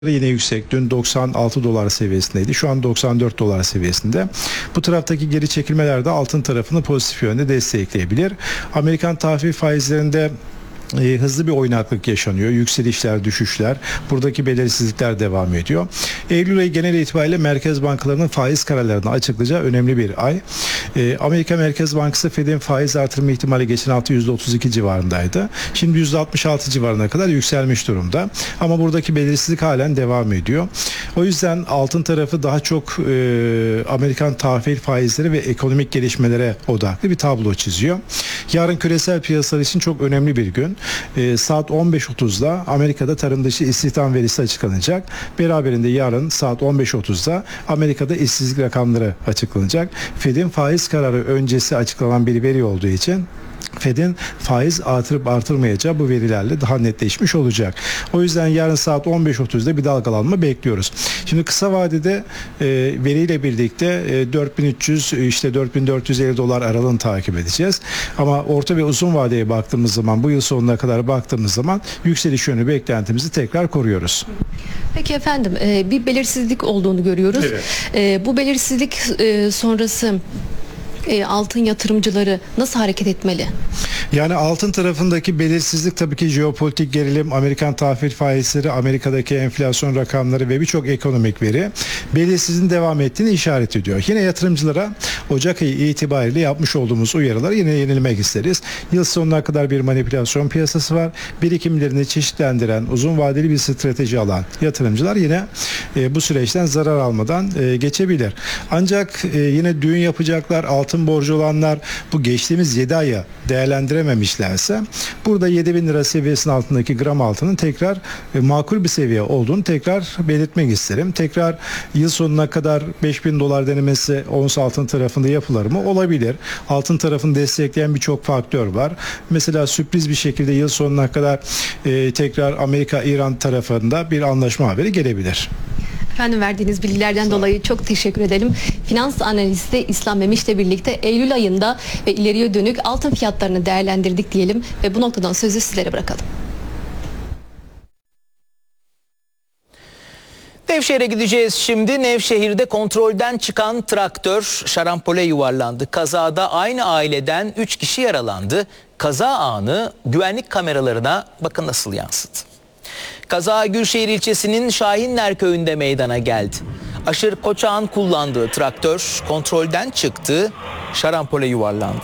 yine yüksek. Dün 96 dolar seviyesindeydi. Şu an 94 dolar seviyesinde. Bu taraftaki geri çekilmeler de altın tarafını pozitif yönde destekleyebilir. Amerikan tahvil faizlerinde hızlı bir oynaklık yaşanıyor. Yükselişler, düşüşler. Buradaki belirsizlikler devam ediyor. Eylül ayı genel itibariyle merkez bankalarının faiz kararlarını açıklayacağı önemli bir ay. Amerika Merkez Bankası Fed'in faiz artırma ihtimali geçen hafta %32 civarındaydı. Şimdi %66 civarına kadar yükselmiş durumda. Ama buradaki belirsizlik halen devam ediyor. O yüzden altın tarafı daha çok Amerikan tahvil faizleri ve ekonomik gelişmelere odaklı bir tablo çiziyor. Yarın küresel piyasalar için çok önemli bir gün. Saat 15.30'da Amerika'da tarım dışı istihdam verisi açıklanacak. Beraberinde yarın saat 15.30'da Amerika'da işsizlik rakamları açıklanacak. Fed'in faiz kararı öncesi açıklanan bir veri olduğu için Fed'in faiz artırıp artırmayacağı bu verilerle daha netleşmiş olacak. O yüzden yarın saat 15.30'da bir dalgalanma bekliyoruz. Şimdi kısa vadede veriyle birlikte 4300 işte 4450 dolar aralığını takip edeceğiz. Ama orta ve uzun vadeye baktığımız zaman, bu yıl sonuna kadar baktığımız zaman yükseliş yönü beklentimizi tekrar koruyoruz. Peki efendim, bir belirsizlik olduğunu görüyoruz. Evet. Bu belirsizlik sonrası altın yatırımcıları nasıl hareket etmeli? Yani altın tarafındaki belirsizlik tabii ki jeopolitik gerilim, Amerikan tahvil faizleri, Amerika'daki enflasyon rakamları ve birçok ekonomik veri belirsizliğin devam ettiğini işaret ediyor. Yine yatırımcılara Ocak ayı itibariyle yapmış olduğumuz uyarıları yine yenilmek isteriz. Yıl sonuna kadar bir manipülasyon piyasası var. Birikimlerini çeşitlendiren, uzun vadeli bir strateji alan yatırımcılar yine bu süreçten zarar almadan geçebilir. Ancak yine düğün yapacaklar, altın borcu olanlar bu geçtiğimiz 7 aya değerlendirememişlerse burada 7.000 lira seviyesinin altındaki gram altının tekrar makul bir seviye olduğunu tekrar belirtmek isterim. Tekrar yıl sonuna kadar 5.000 dolar denemesi ons altın tarafında yapılır mı? Olabilir. Altın tarafını destekleyen birçok faktör var. Mesela sürpriz bir şekilde yıl sonuna kadar tekrar Amerika-İran tarafında bir anlaşma haberi gelebilir. Efendim, verdiğiniz bilgilerden dolayı çok teşekkür edelim. Finans analisti İslam Memiş'le birlikte Eylül ayında ve ileriye dönük altın fiyatlarını değerlendirdik diyelim ve bu noktadan sözü sizlere bırakalım. Nevşehir'e gideceğiz şimdi. Nevşehir'de kontrolden çıkan traktör şarampole yuvarlandı. Kazada aynı aileden 3 kişi yaralandı. Kaza anı güvenlik kameralarına bakın nasıl yansıdı. Kaza Gülşehir ilçesinin Şahinler köyünde meydana geldi. Aşır Koçak'ın kullandığı traktör kontrolden çıktı, şarampole yuvarlandı.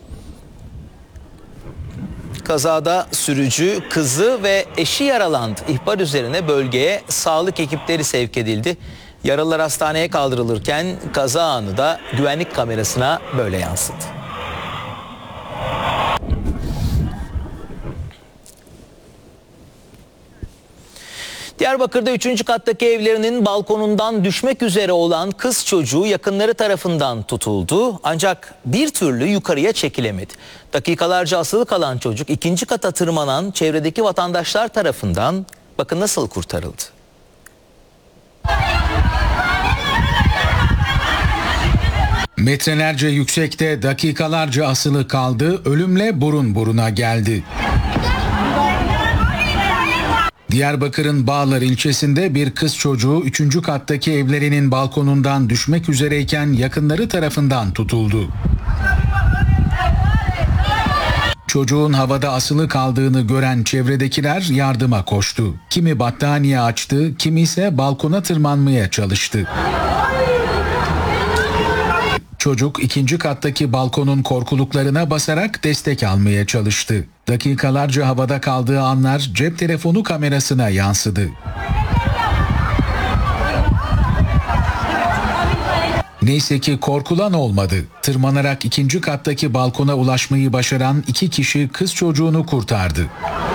Kazada sürücü, kızı ve eşi yaralandı. İhbar üzerine bölgeye sağlık ekipleri sevk edildi. Yaralılar hastaneye kaldırılırken kaza anı da güvenlik kamerasına böyle yansıdı. Diyarbakır'da 3. kattaki evlerinin balkonundan düşmek üzere olan kız çocuğu yakınları tarafından tutuldu. Ancak bir türlü yukarıya çekilemedi. Dakikalarca asılı kalan çocuk 2. kata tırmanan çevredeki vatandaşlar tarafından bakın nasıl kurtarıldı. Metrelerce yüksekte dakikalarca asılı kaldı, ölümle burun buruna geldi. Diyarbakır'ın Bağlar ilçesinde bir kız çocuğu 3. kattaki evlerinin balkonundan düşmek üzereyken yakınları tarafından tutuldu. Çocuğun havada asılı kaldığını gören çevredekiler yardıma koştu. Kimi battaniye açtı, kimi ise balkona tırmanmaya çalıştı. Çocuk 2. kattaki balkonun korkuluklarına basarak destek almaya çalıştı. Dakikalarca havada kaldığı anlar cep telefonu kamerasına yansıdı. Neyse ki korkulan olmadı. Tırmanarak 2. kattaki balkona ulaşmayı başaran 2 kişi kız çocuğunu kurtardı.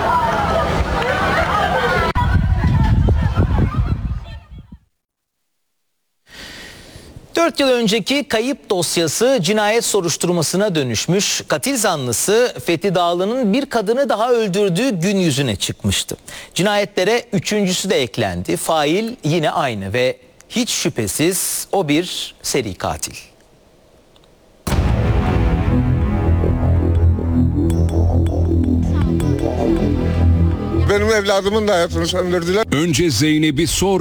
Dört yıl önceki kayıp dosyası cinayet soruşturmasına dönüşmüş. Katil zanlısı Fethi Dağlı'nın bir kadını daha öldürdüğü gün yüzüne çıkmıştı. Cinayetlere 3.'sü de eklendi. Fail yine aynı ve hiç şüphesiz o bir seri katil. Benim evladımın da hayatını söndürdüler. Önce Zeynep'i sonra